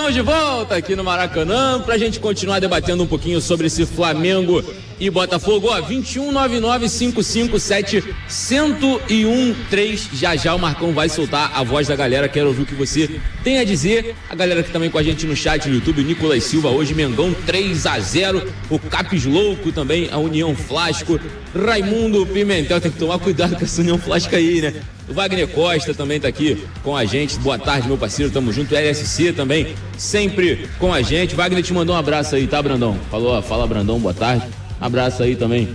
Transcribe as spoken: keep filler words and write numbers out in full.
Estamos de volta aqui no Maracanã pra gente continuar debatendo um pouquinho sobre esse Flamengo e Botafogo. Ó, vinte e um, nove nove cinco cinco sete, zero um três. Já já o Marcão vai soltar a voz da galera. Quero ouvir o que você tem a dizer. A galera que também com a gente no chat no YouTube, Nicolas Silva, hoje Mengão três a zero. O Capes Louco também, a União Flasco. Raimundo Pimentel, tem que tomar cuidado com essa União Flasco aí, né? O Wagner Costa também tá aqui com a gente. Boa tarde, meu parceiro, tamo junto. L S C também, sempre com a gente. Wagner te mandou um abraço aí, tá, Brandão? Falou, fala, Brandão, boa tarde. Abraço aí também